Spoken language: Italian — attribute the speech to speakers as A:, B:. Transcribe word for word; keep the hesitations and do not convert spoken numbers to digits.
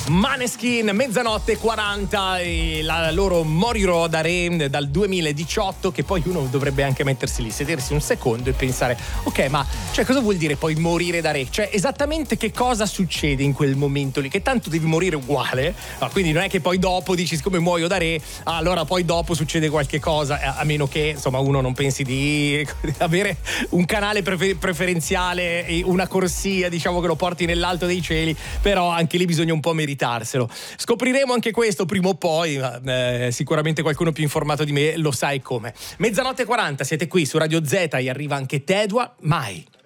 A: Maneskin, mezzanotte e quaranta, e la loro Morirò da Re dal duemiladiciotto, che poi uno dovrebbe anche mettersi lì, sedersi un secondo e pensare: ok, ma cioè cosa vuol dire poi morire da re? Cioè esattamente che cosa succede in quel momento lì? Che tanto devi morire uguale, ma quindi non è che poi dopo dici siccome muoio da re, allora poi dopo succede qualche cosa, a meno che insomma uno non pensi di avere un canale prefer- preferenziale e una corsia, diciamo, che lo porti nell'alto dei cieli, però anche lì bisogna un po' meritarselo. Scopriremo anche questo prima o poi, ma, eh, sicuramente qualcuno più informato di me lo sai come. Mezzanotte e quaranta, siete qui su Radio Z e arriva anche Tedua, Mai.